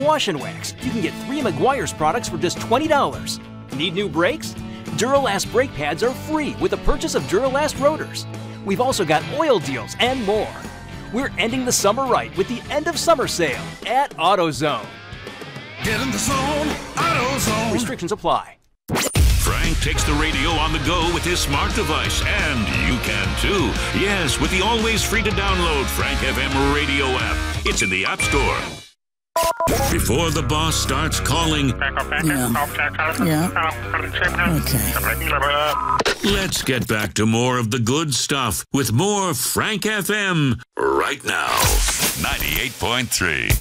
Wash and Wax. You can get 3 Meguiar's products for just $20. Need new brakes? Duralast brake pads are free with the purchase of Duralast rotors. We've also got oil deals and more. We're ending the summer right with the end of summer sale at AutoZone. Get in the zone, AutoZone. Restrictions apply. Frank takes the radio on the go with his smart device, and you can too. Yes, with the always free to download Frank FM radio app. It's in the App Store. Before the boss starts calling, let's get back to more of the good stuff with more Frank FM right now. 98.3.